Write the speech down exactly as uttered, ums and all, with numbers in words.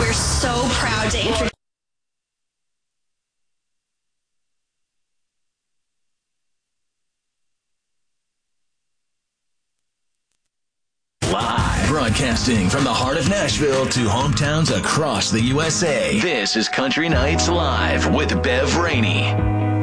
We're so proud to introduce. Live. Broadcasting from the heart of Nashville to hometowns across the U S A. This is Country Nights Live with Bev Rainey.